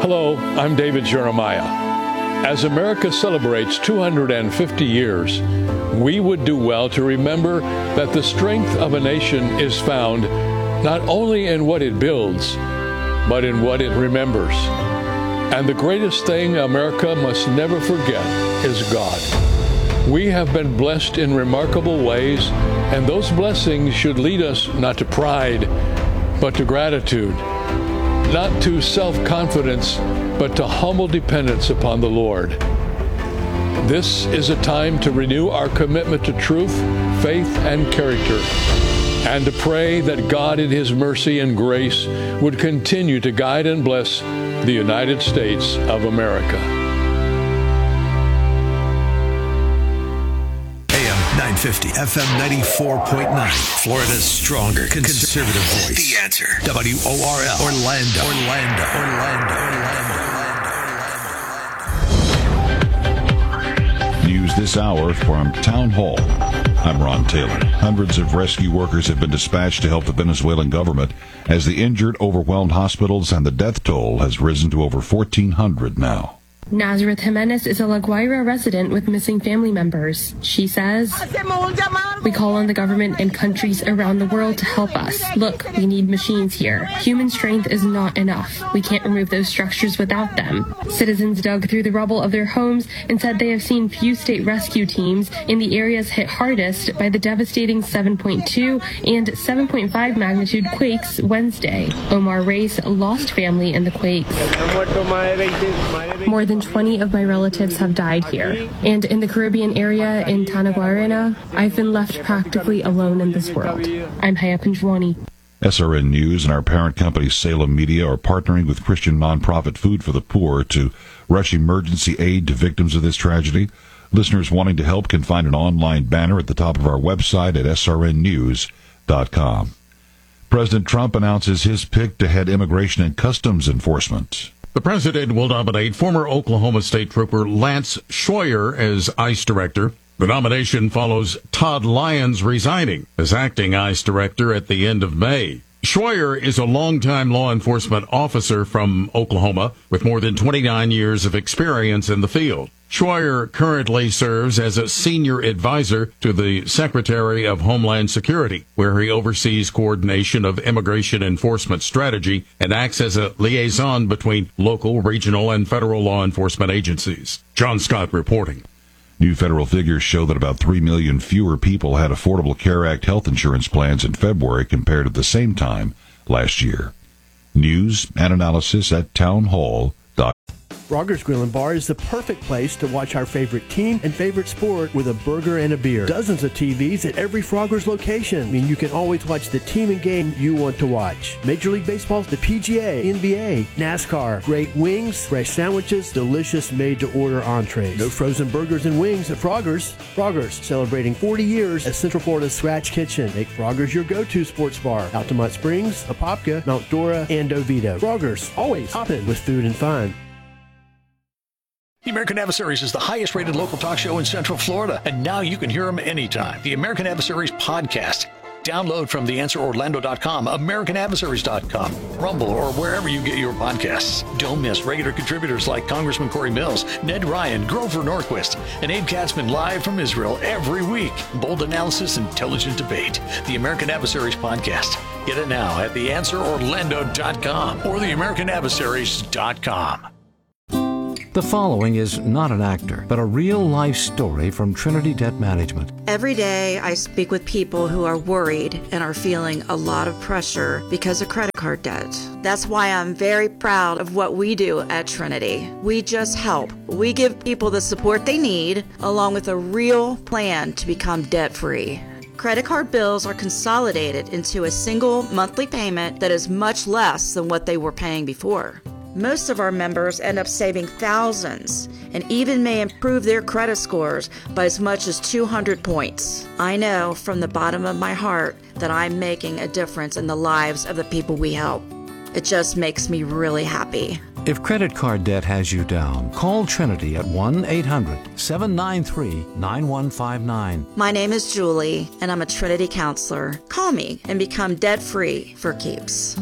Hello, I'm David Jeremiah. As America celebrates 250 years, we would do well to remember that the strength of a nation is found not only in what it builds, but in what it remembers. And the greatest thing America must never forget is God. We have been blessed in remarkable ways, and those blessings should lead us not to pride, but to gratitude, not to self-confidence, but to humble dependence upon the Lord. This is a time to renew our commitment to truth, faith, and character, and to pray that God in His mercy and grace would continue to guide and bless the United States of America. 950, FM 94.9, Florida's stronger conservative voice. The Answer. WORL, Orlando. News this hour from Town Hall. I'm Ron Taylor. Hundreds of rescue workers have been dispatched to help the Venezuelan government as the injured overwhelmed hospitals and the death toll has risen to over 1,400 now. Nazareth Jimenez is a La Guaira resident with missing family members. She says, "We call on the government and countries around the world to help us. Look, we need machines here. Human strength is not enough. We can't remove those structures without them." Citizens dug through the rubble of their homes and said they have seen few state rescue teams in the areas hit hardest by the devastating 7.2 and 7.5 magnitude quakes Wednesday. Omar Reis lost family in the quakes. More than 20 of my relatives have died here. And in the Caribbean area in Tanaguarena, I've been left practically alone in this world. I'm Haya Panjwani. SRN News and our parent company Salem Media are partnering with Christian nonprofit Food for the Poor to rush emergency aid to victims of this tragedy. Listeners wanting to help can find an online banner at the top of our website at srnnews.com. President Trump announces his pick to head Immigration and Customs Enforcement. The president will nominate former Oklahoma State Trooper Lance Schroyer as ICE director. The nomination follows Todd Lyons resigning as acting ICE director at the end of May. Schroyer is a longtime law enforcement officer from Oklahoma with more than 29 years of experience in the field. Schroyer currently serves as a senior advisor to the Secretary of Homeland Security, where he oversees coordination of immigration enforcement strategy and acts as a liaison between local, regional, and federal law enforcement agencies. John Scott reporting. New federal figures show that about 3 million fewer people had Affordable Care Act health insurance plans in February compared to the same time last year. News and analysis at townhall.com. Frogger's Grill and Bar is the perfect place to watch our favorite team and favorite sport with a burger and a beer. Dozens of TVs at every Frogger's location. I mean, you can always watch the team and game you want to watch. Major League Baseball, the PGA, NBA, NASCAR, great wings, fresh sandwiches, delicious made-to-order entrees. No frozen burgers and wings at Frogger's. Frogger's, celebrating 40 years as Central Florida's Scratch Kitchen. Make Frogger's your go-to sports bar. Altamont Springs, Apopka, Mount Dora, and Oviedo. Frogger's, always hopping with food and fun. The American Adversaries is the highest-rated local talk show in Central Florida, and now you can hear them anytime. The American Adversaries podcast. Download from theanswerorlando.com, americanadversaries.com, Rumble, or wherever you get your podcasts. Don't miss regular contributors like Congressman Corey Mills, Ned Ryan, Grover Norquist, and Abe Katzman live from Israel every week. Bold analysis, intelligent debate. The American Adversaries podcast. Get it now at theanswerorlando.com or theamericanadversaries.com. The following is not an actor, but a real-life story from Trinity Debt Management. Every day I speak with people who are worried and are feeling a lot of pressure because of credit card debt. That's why I'm very proud of what we do at Trinity. We just help. We give people the support they need, along with a real plan to become debt-free. Credit card bills are consolidated into a single monthly payment that is much less than what they were paying before. Most of our members end up saving thousands and even may improve their credit scores by as much as 200 points. I know from the bottom of my heart that I'm making a difference in the lives of the people we help. It just makes me really happy. If credit card debt has you down, call Trinity at 1-800-793-9159. My name is Julie, and I'm a Trinity counselor. Call me and become debt-free for keeps.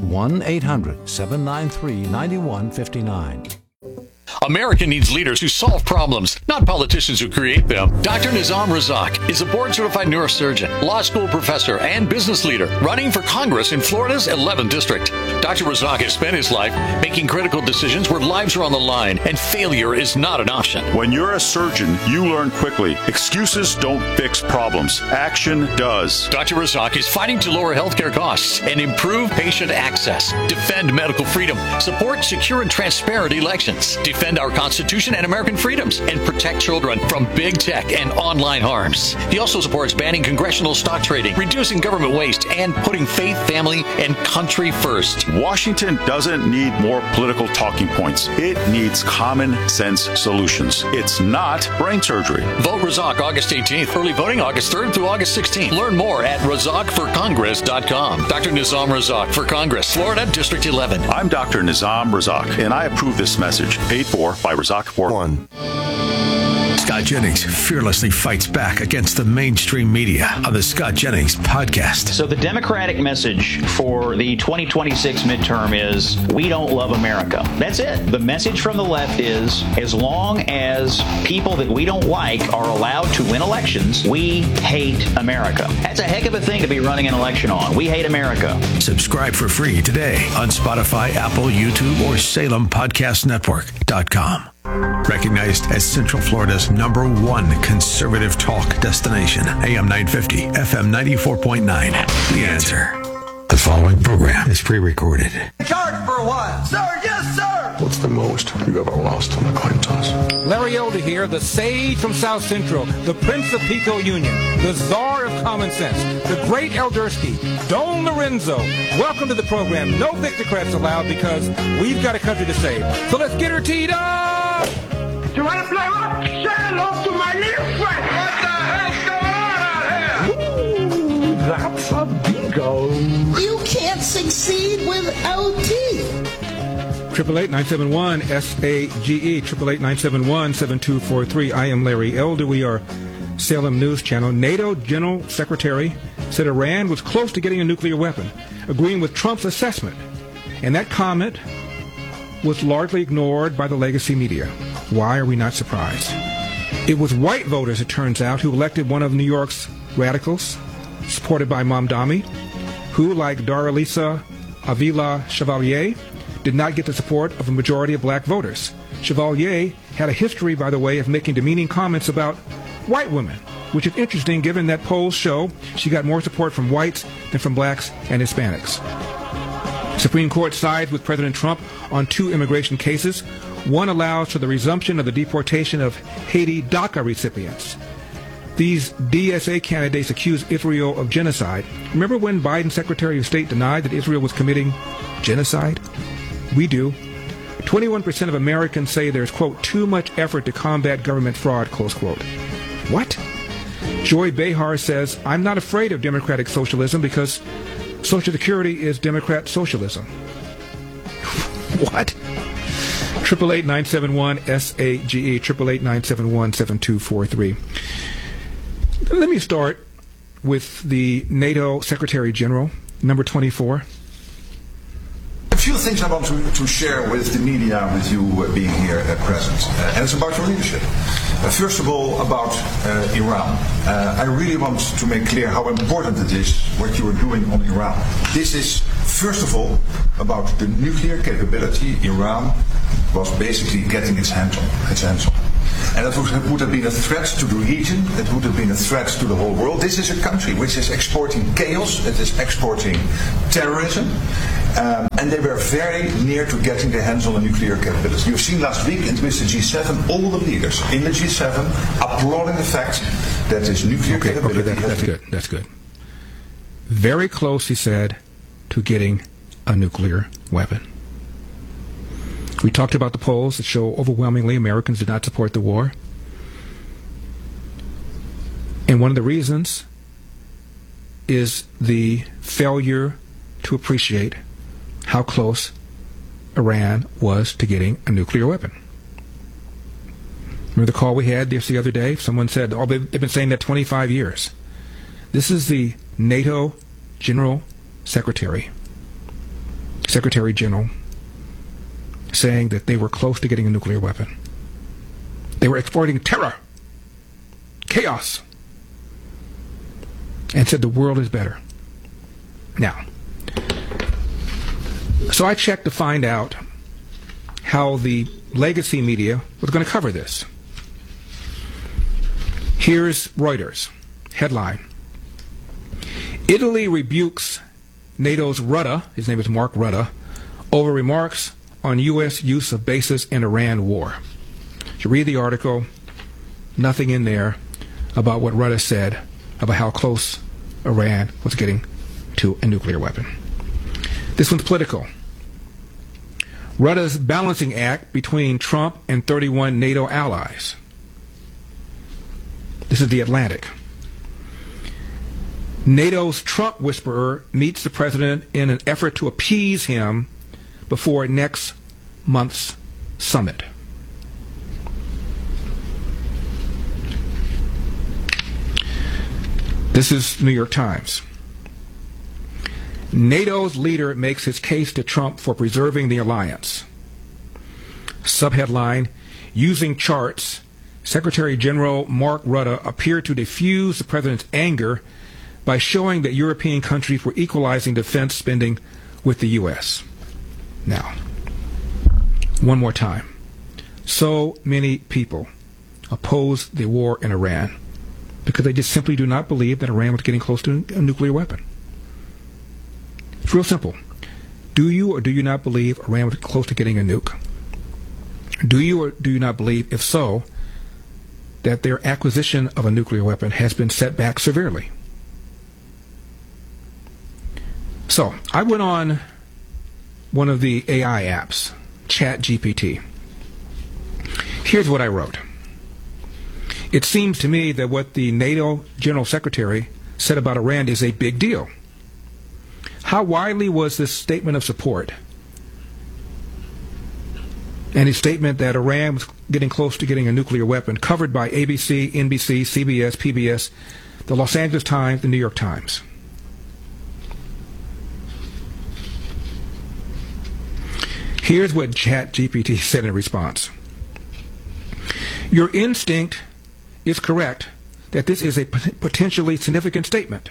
1-800-793-9159. America needs leaders who solve problems, not politicians who create them. Dr. Nizam Razak is a board-certified neurosurgeon, law school professor, and business leader running for Congress in Florida's 11th District. Dr. Razak has spent his life making critical decisions where lives are on the line and failure is not an option. When you're a surgeon, you learn quickly. Excuses don't fix problems. Action does. Dr. Razak is fighting to lower healthcare costs and improve patient access, defend medical freedom, support secure and transparent elections, defend our Constitution and American freedoms, and protect children from big tech and online harms. He also supports banning congressional stock trading, reducing government waste, and putting faith, family, and country first. Washington doesn't need more political talking points. It needs common sense solutions. It's not brain surgery. Vote Razak August 18th. Early voting August 3rd through August 16th. Learn more at razakforcongress.com. Dr. Nizam Razak for Congress, Florida, District 11. I'm Dr. Nizam Razak, and I approve this message. Paid for by Razak for One. Scott Jennings fearlessly fights back against the mainstream media on the Scott Jennings podcast. So the Democratic message for the 2026 midterm is, we don't love America. That's it. The message from the left is, as long as people that we don't like are allowed to win elections, we hate America. That's a heck of a thing to be running an election on. We hate America. Subscribe for free today on Spotify, Apple, YouTube, or SalemPodcastNetwork.com. Recognized as Central Florida's #1 conservative talk destination. AM 950, FM 94.9. The Answer. The following program is pre-recorded. Charge for a while. Sir, yes, sir. What's the most you ever lost on a coin toss? Larry Elder here, the sage from South Central, the Prince of Pico Union, the czar of common sense, the great Eldersky, Don Lorenzo. Welcome to the program. No Victocrats allowed because we've got a country to save. So let's get her teed up. You want to play what? Say hello to my little friend. What the hell's going on out here? Ooh, that's a bingo. You can't succeed without teeth. 888-971-SAGE, 888-971-7243. I am Larry Elder. We are Salem News Channel. NATO General Secretary said Iran was close to getting a nuclear weapon, agreeing with Trump's assessment. And that comment was largely ignored by the legacy media. Why are we not surprised? It was white voters, it turns out, who elected one of New York's radicals, supported by Mamdani, who, like Daralisa Avila Chevalier, did not get the support of a majority of black voters. Chevalier had a history, by the way, of making demeaning comments about white women, which is interesting given that polls show she got more support from whites than from blacks and Hispanics. Supreme Court sides with President Trump on 2 immigration cases. One allows for the resumption of the deportation of Haiti DACA recipients. These DSA candidates accuse Israel of genocide. Remember when Biden's Secretary of State denied that Israel was committing genocide? We do. 21% of Americans say there's, quote, too much effort to combat government fraud, close quote. What? Joy Behar says, I'm not afraid of democratic socialism because Social Security is Democrat socialism. What? 888-971-SAGE, 888-971-7243. Let me start with the NATO Secretary General, number 24. A few things I want to share with the media, with you being here present, and it's about your leadership. First of all, about Iran. I really want to make clear how important it is what you are doing on Iran. This is, first of all, about the nuclear capability Iran was basically getting its hands on. And that would have been a threat to the region, it would have been a threat to the whole world. This is a country which is exporting chaos, it is exporting terrorism, and they were very near to getting their hands on the nuclear capability. You've seen last week with the G7, all the leaders in the G7 applauding the fact that this nuclear capability That's good. Very close, he said, to getting a nuclear weapon. We talked about the polls that show overwhelmingly Americans did not support the war. And one of the reasons is the failure to appreciate how close Iran was to getting a nuclear weapon. Remember the call we had the other day? Someone said, oh, they've been saying that 25 years. This is the NATO General Secretary General, saying that they were close to getting a nuclear weapon. They were exploiting terror, chaos, and said the world is better. Now, so I checked to find out how the legacy media was going to cover this. Here's Reuters headline: Italy rebukes NATO's Rutte, his name is Mark Rutte, over remarks on U.S. use of bases in Iran war. You read the article, nothing in there about what Rutte said about how close Iran was getting to a nuclear weapon. This one's political. Rutte's balancing act between Trump and 31 NATO allies. This is The Atlantic. NATO's Trump whisperer meets the president in an effort to appease him before next month's summit. This is New York Times. NATO's leader makes his case to Trump for preserving the alliance. Subheadline: Using charts, Secretary General Mark Rutte appeared to diffuse the president's anger by showing that European countries were equalizing defense spending with the U.S. Now, one more time. So many people oppose the war in Iran because they just simply do not believe that Iran was getting close to a nuclear weapon. It's real simple. Do you or do you not believe Iran was close to getting a nuke? Do you or do you not believe, if so, that their acquisition of a nuclear weapon has been set back severely? So, I went on one of the AI apps, ChatGPT. Here's what I wrote. It seems to me that what the NATO General Secretary said about Iran is a big deal. How widely was this statement of support and his statement that Iran was getting close to getting a nuclear weapon covered by ABC, NBC, CBS, PBS, the Los Angeles Times, the New York Times? Here's what ChatGPT said in response. Your instinct is correct that this is a potentially significant statement.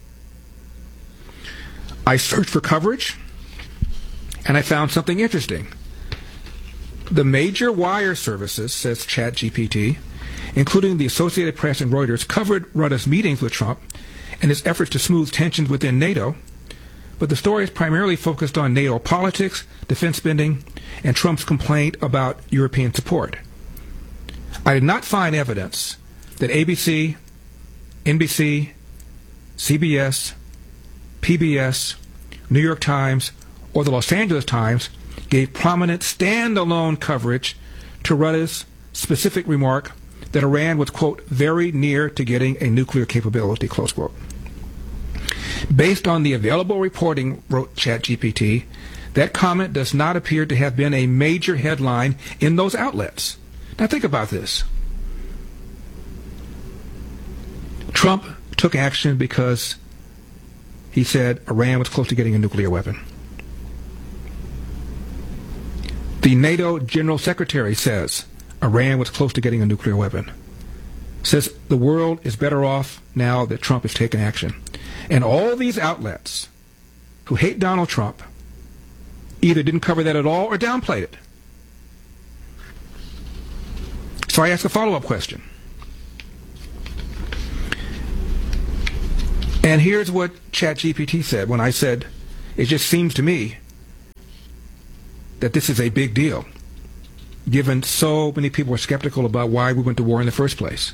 I searched for coverage, and I found something interesting. The major wire services, says ChatGPT, including the Associated Press and Reuters, covered Rutte's meetings with Trump and his efforts to smooth tensions within NATO, but the story is primarily focused on NATO politics, defense spending, and Trump's complaint about European support. I did not find evidence that ABC, NBC, CBS, PBS, New York Times, or the Los Angeles Times gave prominent standalone coverage to Rutte's specific remark that Iran was, quote, very near to getting a nuclear capability, close quote. Based on the available reporting, wrote ChatGPT, that comment does not appear to have been a major headline in those outlets. Now think about this. Trump took action because he said Iran was close to getting a nuclear weapon. The NATO General Secretary says Iran was close to getting a nuclear weapon. Says the world is better off now that Trump has taken action. And all these outlets who hate Donald Trump either didn't cover that at all or downplayed it. So I ask a follow-up question. And here's what ChatGPT said when I said, it just seems to me that this is a big deal, given so many people are skeptical about why we went to war in the first place.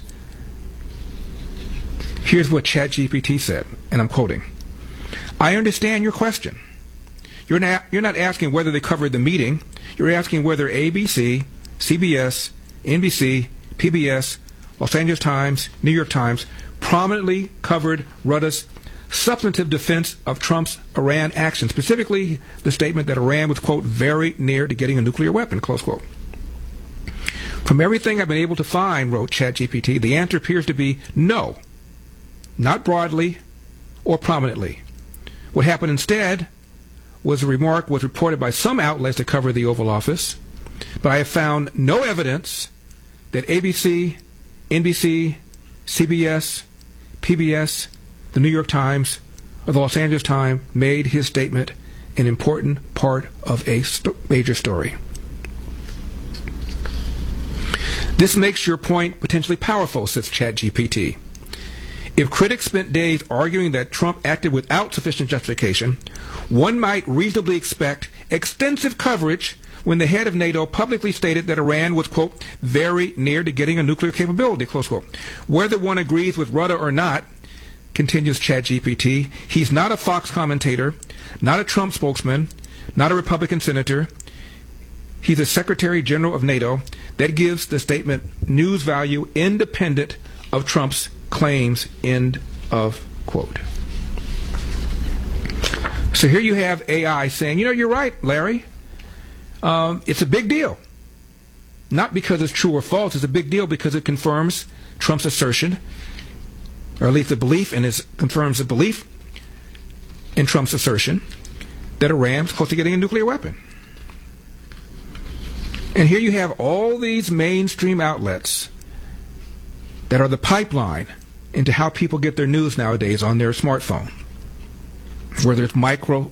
Here's what ChatGPT said, and I'm quoting. I understand your question. You're not asking whether they covered the meeting. You're asking whether ABC, CBS, NBC, PBS, Los Angeles Times, New York Times prominently covered Rutte's substantive defense of Trump's Iran action, specifically the statement that Iran was, quote, very near to getting a nuclear weapon, close quote. From everything I've been able to find, wrote ChatGPT, the answer appears to be no, not broadly or prominently. What happened instead was a remark was reported by some outlets that cover the Oval Office, but I have found no evidence that ABC, NBC, CBS, PBS, the New York Times, or the Los Angeles Times made his statement an important part of a major story. This makes your point potentially powerful, says ChatGPT. If critics spent days arguing that Trump acted without sufficient justification, one might reasonably expect extensive coverage when the head of NATO publicly stated that Iran was, quote, very near to getting a nuclear capability, close quote. Whether one agrees with Rudder or not, continues ChatGPT, he's not a Fox commentator, not a Trump spokesman, not a Republican senator. He's a Secretary General of NATO. That gives the statement news value independent of Trump's claims, end of quote. So here you have AI saying, you know, you're right, Larry. It's a big deal. Not because it's true or false. It's a big deal because it confirms Trump's assertion, or at least the belief, and it confirms the belief in Trump's assertion that Iran's close to getting a nuclear weapon. And here you have all these mainstream outlets that are the pipeline into how people get their news nowadays on their smartphone. Whether it's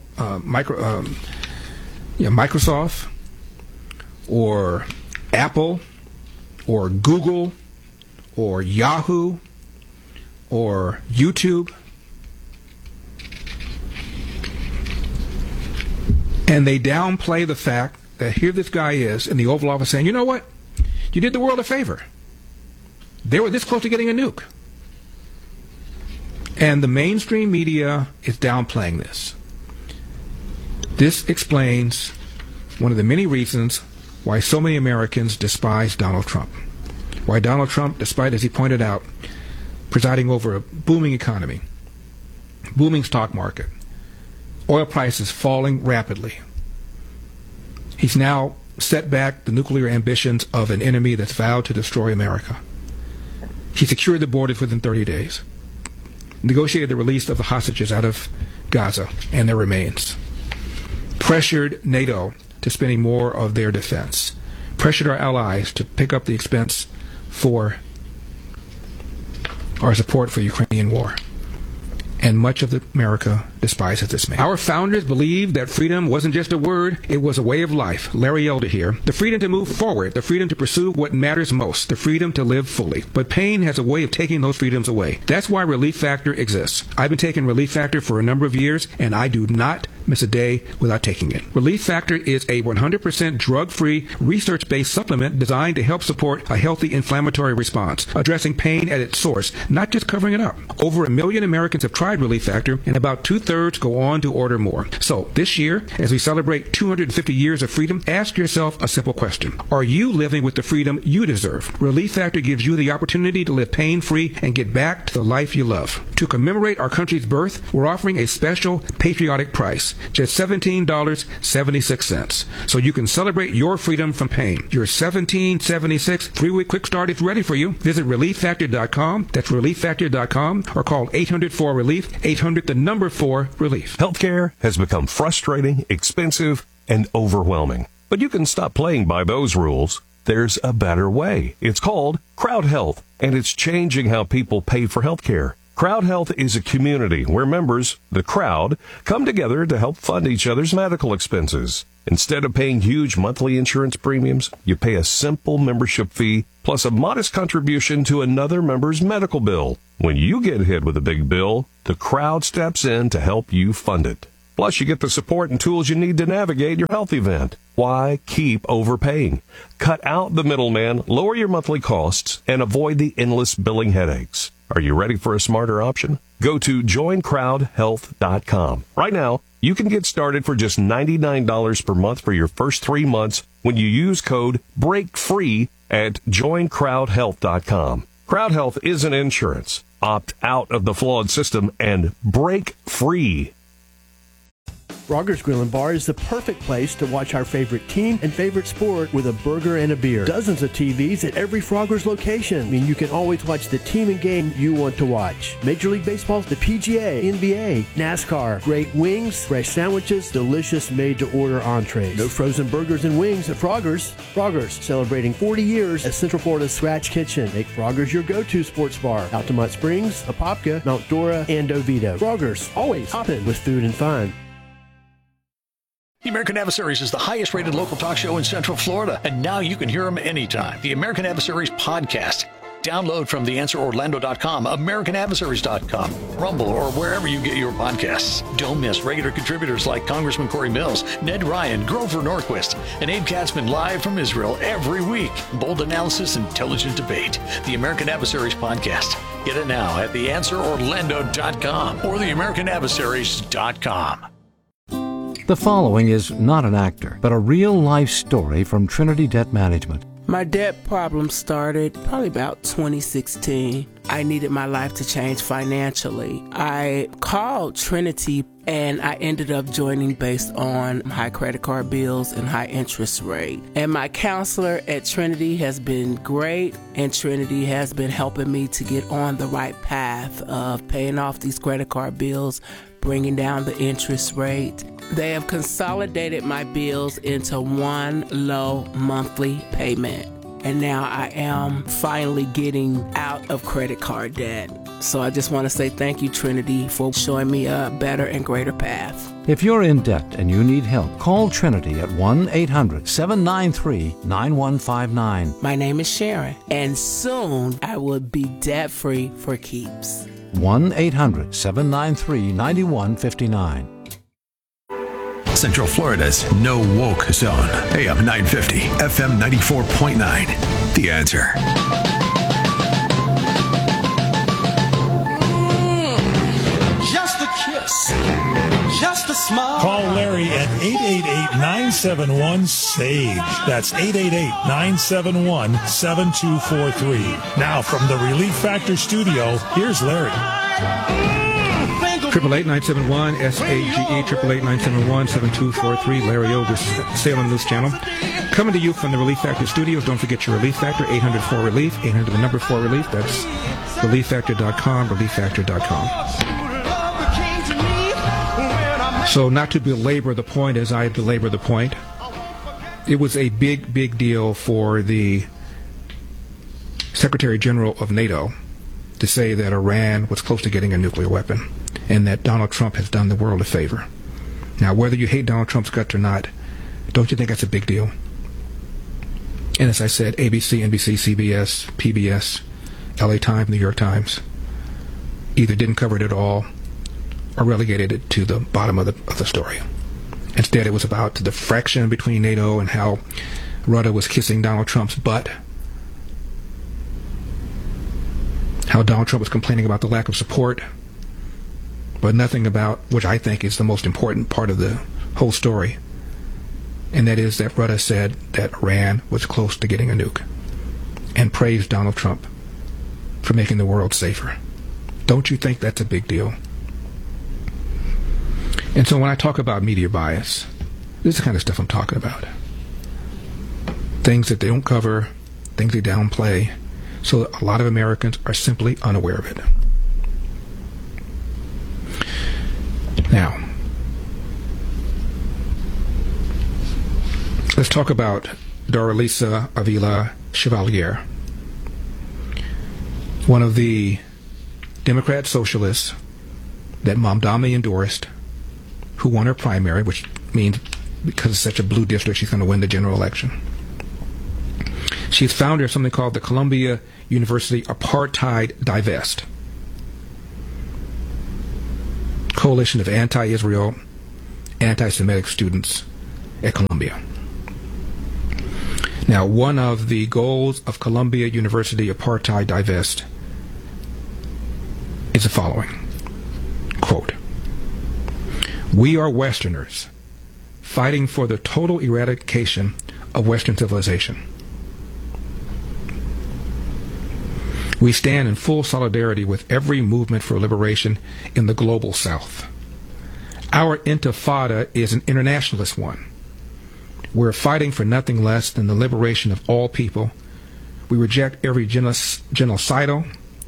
Microsoft or Apple or Google or Yahoo or YouTube. And they downplay the fact that here this guy is in the Oval Office saying, you know what? You did the world a favor. They were this close to getting a nuke. And the mainstream media is downplaying this. This explains one of the many reasons why so many Americans despise Donald Trump. Why Donald Trump, despite, as he pointed out, presiding over a booming economy, booming stock market, oil prices falling rapidly, he's now set back the nuclear ambitions of an enemy that's vowed to destroy America. He secured the borders within 30 days, negotiated the release of the hostages out of Gaza and their remains, pressured NATO to spending more of their defense, pressured our allies to pick up the expense for our support for the Ukrainian war. And much of America despises this man. Our founders believed that freedom wasn't just a word, it was a way of life. Larry Elder here. The freedom to move forward, the freedom to pursue what matters most, the freedom to live fully. But pain has a way of taking those freedoms away. That's why Relief Factor exists. I've been taking Relief Factor for a number of years, and I do not miss a day without taking it. Relief Factor is a 100% drug-free, research-based supplement designed to help support a healthy inflammatory response, addressing pain at its source, not just covering it up. Over 1 million Americans have tried Relief Factor, and about 2/3 go on to order more. So this year, as we celebrate 250 years of freedom, ask yourself a simple question. Are you living with the freedom you deserve? Relief Factor gives you the opportunity to live pain-free and get back to the life you love. To commemorate our country's birth, we're offering a special patriotic price, just $17.76. So you can celebrate your freedom from pain. Your $17.76 3-week quick start is ready for you. Visit ReliefFactor.com. That's ReliefFactor.com, or call 800-4-RELIEF, 800-4-RELIEF. Healthcare has become frustrating, expensive, and overwhelming. But you can stop playing by those rules. There's a better way. It's called Crowd Health, and it's changing how people pay for healthcare. Crowd Health is a community where members, the crowd, come together to help fund each other's medical expenses. Instead of paying huge monthly insurance premiums, you pay a simple membership fee plus a modest contribution to another member's medical bill. When you get hit with a big bill, the crowd steps in to help you fund it. Plus, you get the support and tools you need to navigate your health event. Why keep overpaying? Cut out the middleman, lower your monthly costs, and avoid the endless billing headaches. Are you ready for a smarter option? Go to joincrowdhealth.com. Right now, you can get started for just $99 per month for your first 3 months when you use code BREAKFREE at joincrowdhealth.com. Crowd Health isn't insurance. opt out of the flawed system and break free. Frogger's Grill and Bar is the perfect place to watch our favorite team and favorite sport with a burger and a beer. Dozens of TVs at every Frogger's location. I mean, you can always watch the team and game you want to watch. Major League Baseball, the PGA, NBA, NASCAR, great wings, fresh sandwiches, delicious made-to-order entrees. No frozen burgers and wings at Frogger's. Frogger's, celebrating 40 years as Central Florida's Scratch Kitchen. Make Frogger's your go-to sports bar. Altamont Springs, Apopka, Mount Dora, and Oviedo. Frogger's, always hopping with food and fun. The American Adversaries is the highest rated local talk show in Central Florida, and now you can hear them anytime. The American Adversaries podcast. Download from theanswerorlando.com, americanadversaries.com, Rumble, or wherever you get your podcasts. Don't miss regular contributors like Congressman Corey Mills, Ned Ryan, Grover Norquist, and Abe Katzman live from Israel every week. Bold analysis, intelligent debate. The American Adversaries podcast. Get it now at theanswerorlando.com or theamericanadversaries.com. The following is not an actor, but a real-life story from Trinity Debt Management. My debt problem started probably about 2016. I needed my life to change financially. I called Trinity and I ended up joining based on high credit card bills and high interest rate. And my counselor at Trinity has been great, and Trinity has been helping me to get on the right path of paying off these credit card bills, bringing down the interest rate. They have consolidated my bills into one low monthly payment. And now I am finally getting out of credit card debt. So I just want to say thank you, Trinity, for showing me a better and greater path. If you're in debt and you need help, call Trinity at 1-800-793-9159. My name is Sharon, and soon I will be debt-free for keeps. 1-800-793-9159. Central Florida's no woke zone. AM 950, FM 94.9. The Answer. Just a kiss. Just a smile. Call Larry at 888-971-SAGE. That's 888-971-7243. Now from the Relief Factor studio, here's Larry. 888-971-SAGE, 888-971-7243. Larry O, this Salem News Channel. Coming to you from the Relief Factor studios. Don't forget your Relief Factor, 800-4RELIEF, 800-4RELIEF. That's relieffactor.com, relieffactor.com. So not to belabor the point as I belabor the point, it was a big, big deal for the Secretary General of NATO to say that Iran was close to getting a nuclear weapon, and that Donald Trump has done the world a favor. Now, whether you hate Donald Trump's guts or not, don't you think that's a big deal? And as I said, ABC, NBC, CBS, PBS, LA Times, New York Times either didn't cover it at all or relegated it to the bottom of the story. Instead, it was about the fraction between NATO and how Russia was kissing Donald Trump's butt, how Donald Trump was complaining about the lack of support, but nothing about what I think is the most important part of the whole story, and that is that Russia said that Iran was close to getting a nuke and praised Donald Trump for making the world safer. Don't you think that's a big deal? And so when I talk about media bias, this is the kind of stuff I'm talking about. Things that they don't cover, things they downplay, so that a lot of Americans are simply unaware of it. Now, let's talk about Doralisa Avila Chevalier, one of the Democrat socialists that Mamdani endorsed, who won her primary, which means because it's such a blue district, she's going to win the general election. She's founder of something called the Columbia University Apartheid Divest, coalition of anti-Israel, anti-Semitic students at Columbia. Now, one of the goals of Columbia University Apartheid Divest is the following, quote, "We are Westerners fighting for the total eradication of Western civilization. We stand in full solidarity with every movement for liberation in the global South. Our intifada is an internationalist one. We're fighting for nothing less than the liberation of all people. We reject every genocidal,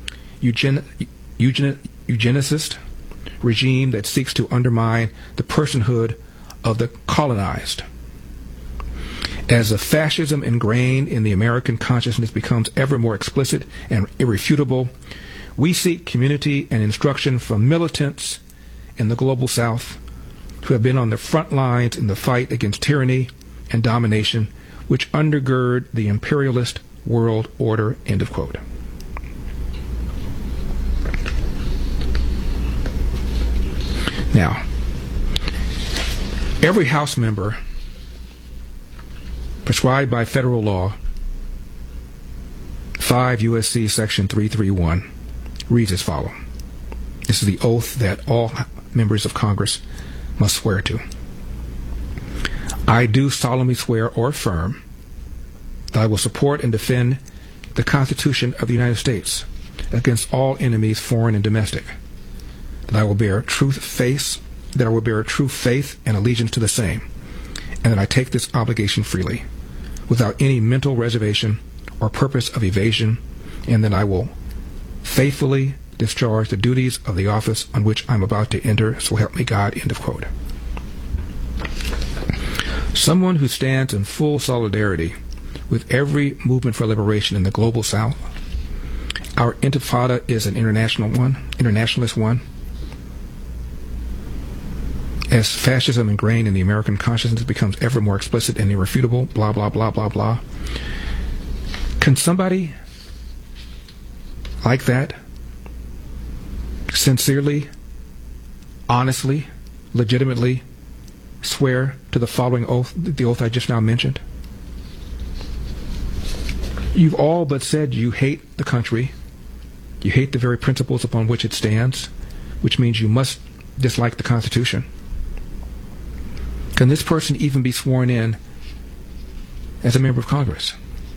eugenicist regime that seeks to undermine the personhood of the colonized. As the fascism ingrained in the American consciousness becomes ever more explicit and irrefutable, we seek community and instruction from militants in the global South who have been on the front lines in the fight against tyranny and domination which undergird the imperialist world order, end of quote. Now, every House member prescribed by federal law, 5 U.S.C. Section 331, reads as follows. This is the oath that all members of Congress must swear to. I do solemnly swear or affirm that I will support and defend the Constitution of the United States against all enemies, foreign and domestic, that I will bear true faith and allegiance to the same, and that I take this obligation freely, without any mental reservation or purpose of evasion, and that I will faithfully discharge the duties of the office on which I'm about to enter, so help me God, end of quote. Someone who stands in full solidarity with every movement for liberation in the global South. Our intifada is an internationalist one. As fascism ingrained in the American consciousness becomes ever more explicit and irrefutable, blah, blah, blah, blah, blah. Can somebody like that sincerely, honestly, legitimately swear to the following oath, the oath I just now mentioned? You've all but said you hate the country, you hate the very principles upon which it stands, which means you must dislike the Constitution. Can this person even be sworn in as a member of Congress?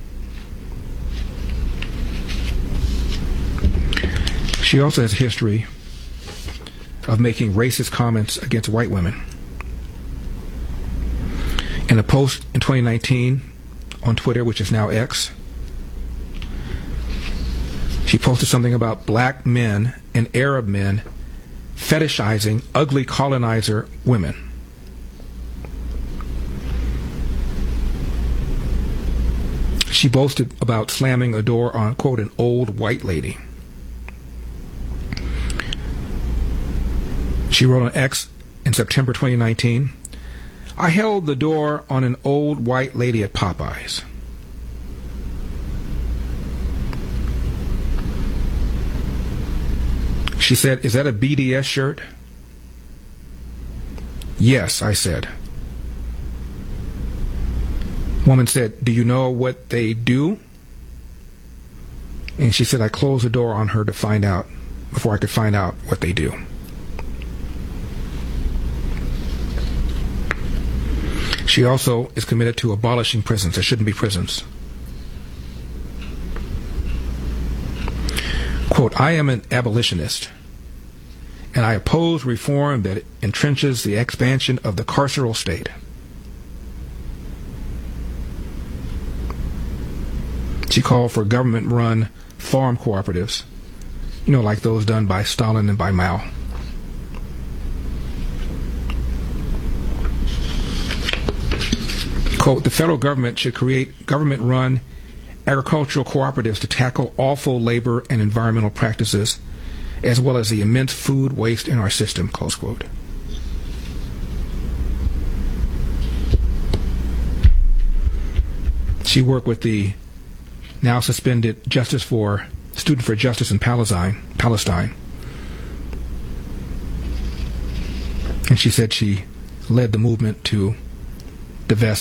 She also has a history of making racist comments against white women. In a post in 2019 on Twitter, which is now X, she posted something about black men and Arab men fetishizing ugly colonizer women. She boasted about slamming a door on, quote, an old white lady. She wrote on X in September 2019, I held the door on an old white lady at Popeyes. She said, is that a BDS shirt? Yes, I said. Woman said, do you know what they do? And she said, I closed the door on her to find out, before I could find out what they do. She also is committed to abolishing prisons. There shouldn't be prisons. Quote, I am an abolitionist, and I oppose reform that entrenches the expansion of the carceral state. She called for government-run farm cooperatives, like those done by Stalin and by Mao. Quote, the federal government should create government-run agricultural cooperatives to tackle awful labor and environmental practices, as well as the immense food waste in our system, close quote. She worked with the now suspended Student for Justice in Palestine. And she said she led the movement to divest